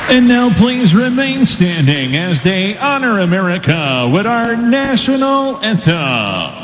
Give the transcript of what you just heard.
And now please remain standing as they honor America with our national anthem.